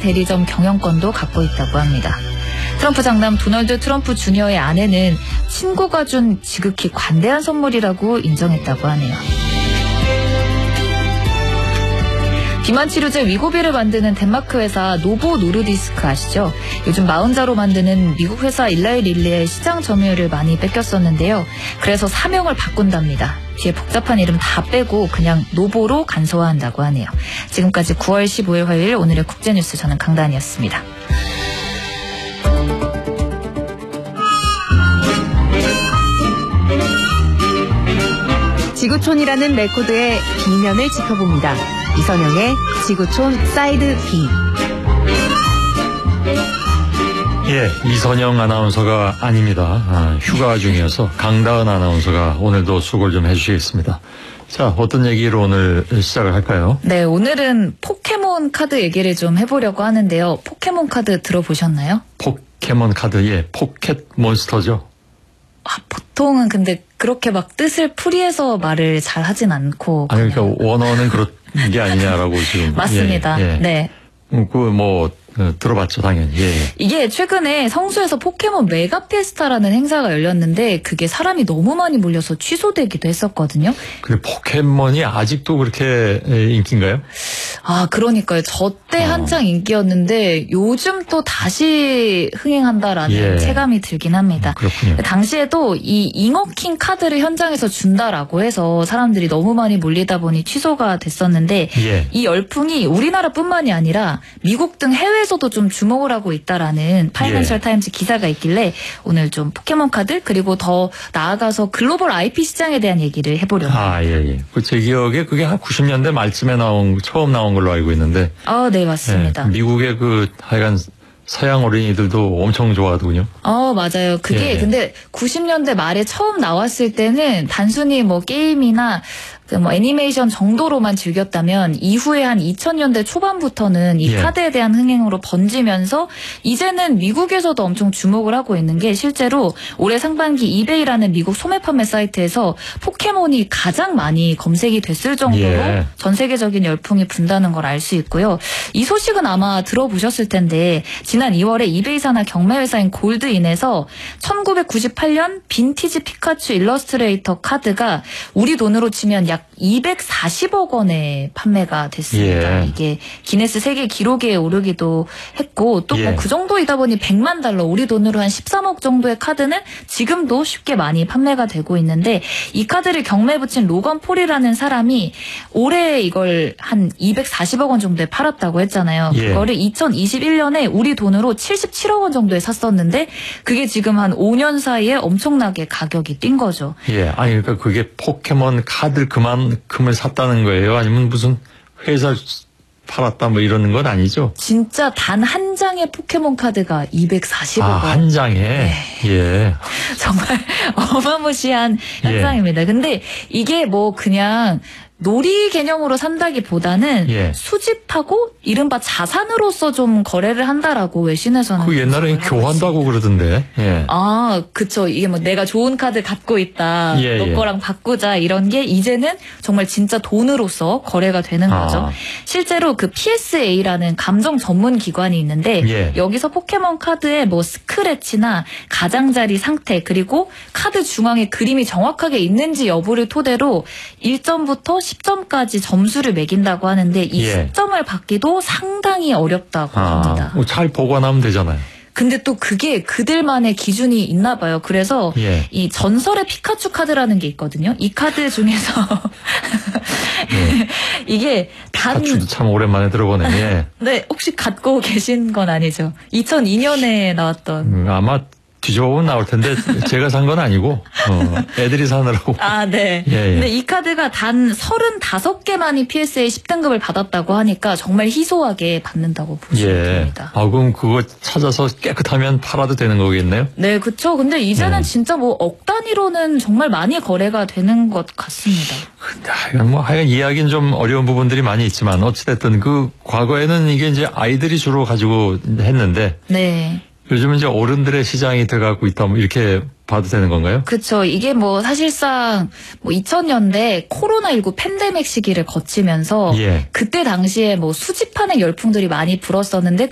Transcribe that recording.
대리점 경영권도 갖고 있다고 합니다. 트럼프 장남 도널드 트럼프 주니어의 아내는 친구가 준 지극히 관대한 선물이라고 인정했다고 하네요. 비만 치료제 위고비를 만드는 덴마크 회사 노보 노르디스크 아시죠? 요즘 마흔자로 만드는 미국 회사 일라이 릴리의 시장 점유율을 많이 뺏겼었는데요. 그래서 사명을 바꾼답니다. 뒤에 복잡한 이름 다 빼고 그냥 노보로 간소화한다고 하네요. 지금까지 9월 15일 화요일 오늘의 국제뉴스 저는 강다니였습니다. 지구촌이라는 레코드의 B면을 짚어봅니다. 이선영의 지구촌 사이드 B. 예, 이선영 아나운서가 아닙니다. 휴가 중이어서 강다은 아나운서가 오늘도 수고를 좀 해주시겠습니다. 자, 어떤 얘기로 오늘 시작을 할까요? 네, 오늘은 포켓몬 카드 얘기를 좀 해보려고 하는데요. 포켓몬 카드 들어보셨나요? 포켓몬 카드, 예, 포켓 몬스터죠. 보통은 근데 그렇게 막 뜻을 풀이해서 말을 잘 하진 않고. 아니, 그러니까 원어는 그런 게 아니냐라고 지금. 맞습니다. 예, 예. 네. 들어봤죠, 당연히. 예. 이게 최근에 성수에서 포켓몬 메가 페스타라는 행사가 열렸는데 그게 사람이 너무 많이 몰려서 취소되기도 했었거든요. 근데 포켓몬이 아직도 그렇게 인기인가요? 그러니까요. 저 때 한창 인기였는데 요즘 또 다시 흥행한다라는 체감이 들긴 합니다. 그렇군요. 당시에도 이 잉어킹 카드를 현장에서 준다라고 해서 사람들이 너무 많이 몰리다 보니 취소가 됐었는데 이 열풍이 우리나라뿐만이 아니라 미국 등 해외에서도 좀 주목을 하고 있다라는 파이낸셜 타임즈 기사가 있길래 오늘 좀 포켓몬 카드 그리고 더 나아가서 글로벌 IP 시장에 대한 얘기를 해보려고. 예. 제 기억에 그게 한 90년대 말쯤에 처음 나온 걸로 알고 있는데. 네, 맞습니다. 예, 미국의 하여간 서양 어린이들도 엄청 좋아하더군요. 맞아요. 그게 근데 90년대 말에 처음 나왔을 때는 단순히 뭐 게임이나 애니메이션 정도로만 즐겼다면 이후에 한 2000년대 초반부터는 이 카드에 대한 흥행으로 번지면서 이제는 미국에서도 엄청 주목을 하고 있는 게 실제로 올해 상반기 이베이라는 미국 소매 판매 사이트에서 포켓몬이 가장 많이 검색이 됐을 정도로 전 세계적인 열풍이 분다는 걸 알 수 있고요. 이 소식은 아마 들어보셨을 텐데 지난 2월에 이베이 산하 경매회사인 골드인에서 1998년 빈티지 피카츄 일러스트레이터 카드가 우리 돈으로 치면 약 240억 원에 판매가 됐습니다. 이게 기네스 세계 기록에 오르기도 했고 또 그 정도이다 보니 100만 달러 우리 돈으로 한 13억 정도의 카드는 지금도 쉽게 많이 판매가 되고 있는데 이 카드를 경매에 붙인 로건 폴이라는 사람이 올해 이걸 한 240억 원 정도에 팔았다고 했잖아요. 그거를 2021년에 우리 돈으로 77억 원 정도에 샀었는데 그게 지금 한 5년 사이에 엄청나게 가격이 뛴 거죠. 아니 그러니까 그게 포켓몬 카드 그만큼을 샀다는 거예요? 아니면 무슨 회사 팔았다 뭐 이러는 건 아니죠? 진짜 단 한 장의 포켓몬 카드가 240억 원. 한 장에? 정말 어마무시한 현상입니다. 근데 이게 뭐 그냥 놀이 개념으로 산다기보다는 수집하고 이른바 자산으로서 좀 거래를 한다라고 외신에서는. 그 옛날에 교환도 하고 그러던데. 그쵸. 이게 뭐 내가 좋은 카드 갖고 있다. 너 거랑 바꾸자. 이런 게 이제는 정말 진짜 돈으로서 거래가 되는 거죠. 실제로 그 PSA라는 감정 전문 기관이 있는데 여기서 포켓몬 카드의 뭐 스크래치나 가장자리 상태 그리고 카드 중앙에 그림이 정확하게 있는지 여부를 토대로 1점부터 10점까지 점수를 매긴다고 하는데 이 10점을 받기도 상당히 어렵다고 합니다. 잘 보관하면 되잖아요. 근데 또 그게 그들만의 기준이 있나 봐요. 그래서 이 전설의 피카츄 카드라는 게 있거든요. 이 카드 중에서 이게 피카츄도 참 오랜만에 들어보네. 네, 혹시 갖고 계신 건 아니죠? 2002년에 나왔던. 아마 뒤져보면 나올 텐데 제가 산 건 아니고 애들이 사느라고. 네. 근데 이 카드가 단 35개만이 PSA 10등급을 받았다고 하니까 정말 희소하게 받는다고 보시면 됩니다. 그럼 그거 찾아서 깨끗하면 팔아도 되는 거겠네요? 네, 그렇죠. 근데 이제는 진짜 뭐 억 단위로는 정말 많이 거래가 되는 것 같습니다. 하여간 이야기는 좀 어려운 부분들이 많이 있지만 어찌됐든 그 과거에는 이게 이제 아이들이 주로 가지고 했는데. 요즘은 이제 어른들의 시장이 들어가고 있다, 뭐 이렇게 봐도 되는 건가요? 그렇죠. 이게 뭐 사실상 뭐 2000년대 코로나19 팬데믹 시기를 거치면서 그때 당시에 뭐 수집하는 열풍들이 많이 불었었는데